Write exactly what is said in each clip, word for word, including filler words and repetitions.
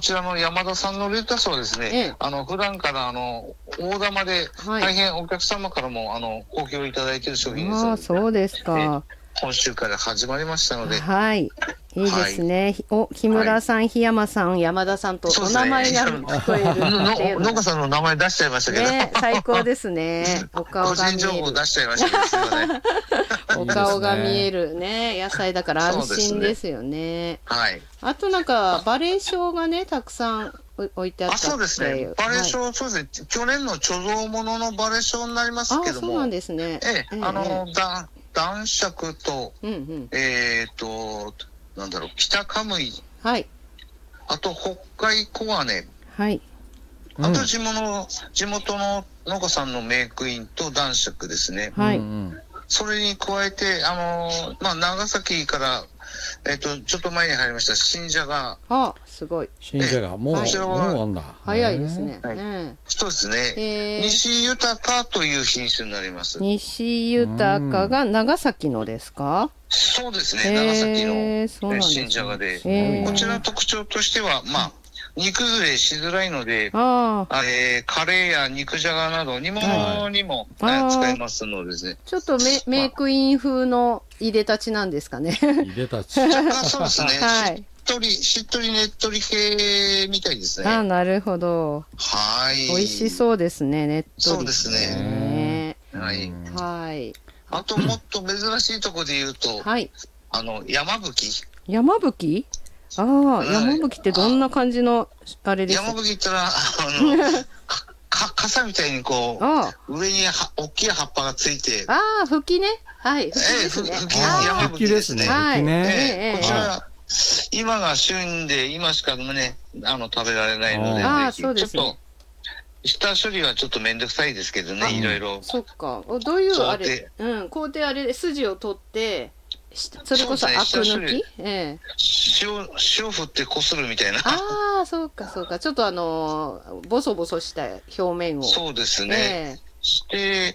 ちらの山田さんのレタスはですね、ええ、あの普段からあの大玉で大変お客様からも、はい、あの好評いただいている商品です。 あ、そうですか。 今週から始まりましたので、 はい、いいですね。はい、お、木村さん、はい、檜山さん、山田さんとお名前が聞こえるっていうの。 農家さんの名前出しちゃいましたけど。 ね、最高ですね。お顔が見える。 個人情報出しちゃいましたけどね。 お顔が見えるね、野菜だから安心ですよね。 はい。 あとなんかバレー賞がね、たくさん置いてあったっていう。 あ、そうですね。バレー賞、はい、そうですね。去年の貯蔵物のバレー賞になりますけども。あ、 そうなんですね。 ええ、あの、だ男爵と、うんうん、えっ、ー、と、なんだろう、北カムイ。 はい。 あと、北海コガネ。 はい。 あと地元の、うん、地元の農家さんのメイクインと男爵ですね。 はい。 それに加えて、あのー、まあ、長崎から、えっ、ー、と、ちょっと前に入りました、新じゃが。 あ、すごい。 新じゃが、もう、 こちらは、 もうあんだ。 早いですね。 はい、 うん、 そうですね。西豊という品種になります。 西豊が長崎のですか？ そうですね、長崎の新じゃがで。こちらの特徴としては、まあ、煮崩れしづらいので、あえー、カレーや肉じゃがなど煮物にも、はい、使えますのでですね。 ちょっと メ, メイクイン風の入れたちなんですかね。 入れたち。 若干そうですね。 はい、 しっとり、しっとりねっとり系みたいですね。 あ、なるほど。 はい。 美味しそうですね、ねっとり。 そうですね。はい。 はい。 あともっと珍しいところで言うと、はい、あの、山吹き。 山吹き？ああ、はい、山吹ってどんな感じのあれですか？ 山吹ってのは、あの、か、傘みたいにこう、上には大きい葉っぱがついて。 ああ、吹きね。はい。吹きですね。 ええ、吹き、山吹きですね。 はい。 ええ、こちら、今が旬で、今しかね、あの、食べられないので、 ああ、そうですね。 ちょっと、下処理はちょっとめんどくさいですけどね、いろいろ。 そっか。どういうあれ、うん、工程あれ、筋を取って、それこそアク抜き、ええ、 塩、塩振ってこするみたいな。 ああ、そうかそうか。ちょっとあのー、ボソボソした表面を。 そうですね。ええ、して、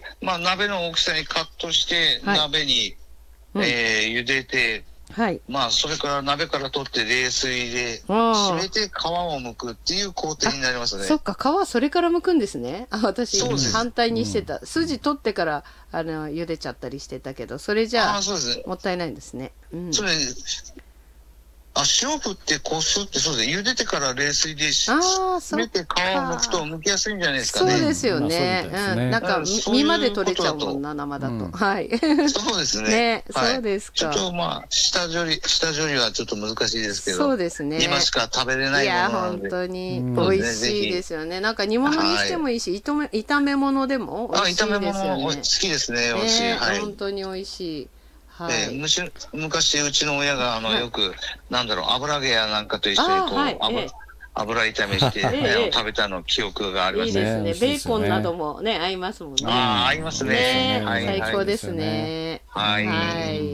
まあ鍋の大きさにカットして、はい、鍋に、うん、えー、茹でて、はい、まあそれから鍋から取って冷水で締めて皮を剥くっていう工程になりますね。 そっか、皮それから剥くんですね。あ、私反対にしてた、うん、筋取ってからあの茹でちゃったりしてたけど、それじゃあ、あ、そうですね、もったいないんですね。うん、それあ、塩振ってこすってそうですね。茹でてから冷水で締めて皮を剥くと剥きやすいんじゃないですかね。 そうですよね。うん、なんか身まで取れちゃうもんな、生だと。はい。 そうですね。 ね、そうですか。 ちょっとまあ下処理下処理はちょっと難しいですけど。 そうですね。 今しか食べれないものなので。 いや本当に美味しいですよね。なんか煮物にしてもいいし、炒め炒め物でも美味しいですよね。 あ、炒め物好きですね。美味しい。はい。 本当に美味しい。 はい、えー、むし昔うちの親があの、はい、よくなんだろう油揚げやなんかと一緒にこう、はい、油, 油炒めして、えー、食べたの記憶がありますね。 いいですね。ベーコンなどもね合いますもんね。 ああ合いますね。 ね、 はい、 最高ですね。 はい、 はい、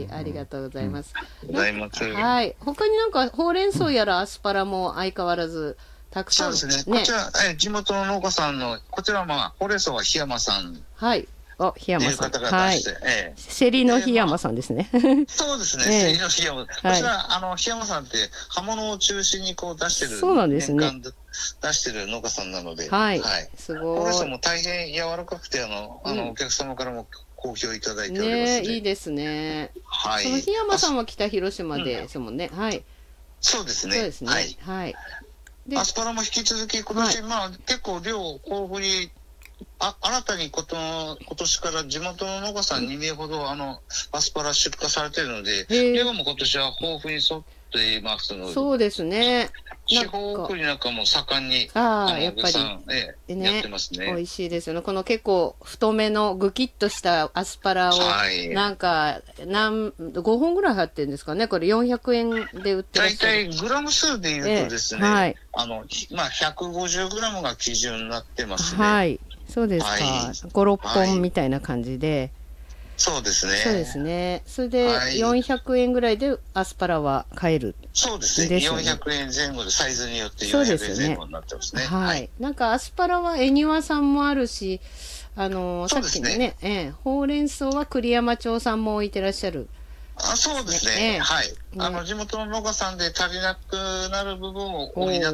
ありがとうございます。 ございます。 はい。他になんかほうれん草やらアスパラも相変わらずたくさん。 そうですね。こちら、えー、地元の農家さんのこちらまあほうれん草は檜山さん。 はい。あ、檜山さん。 はい。ええ、 セリの檜山さんですね。 そうですね。セリの檜山。こちら、あの、檜山さんって葉物を中心にこう出してる。 そうなんですね。 出してる農家さんなので。 はい。すごい。 ほうれん草も大変柔らかくて、あの、あの、お客様からも好評いただいておりますね。いいですね。はい。その檜山さんは北広島ですもんね。はい。 そうですね。 そうですね。はい。 アスパラも引き続き今年、まあ、結構量豊富に、あ新たにこと今年から地元の農家さんにめいほどあのアスパラ出荷されているので、量も今年は豊富に沿っていますので。 そうですね。 地方送りなんかも盛んにああやっぱり、 ええね、やってますね。 美味しいですよね。この結構太めのぐきっとしたアスパラを、はい、なんか何ごほんぐらい入ってるんですかね。これよんひゃくえんで売ってらっしゃる。 大体グラム数でいうとですね、ええ、はい、あのまあひゃくごじゅうグラムが基準になってますね。 はい。そうですか。はい、ご、ろっぽんみたいな感じで。 そうですね。 そうですね。それでよんひゃくえんぐらいでアスパラは買える。 そうですね。よんひゃくえんぜん後でサイズによってよんひゃくえんぜん後になってますね。 はい。なんかアスパラは恵庭産もあるし、あのさっきのね、ええ、ほうれん草は栗山町産も置いてらっしゃる。 あ、そうですね。はい。あの地元の農家さんで足りなくなる部分を補って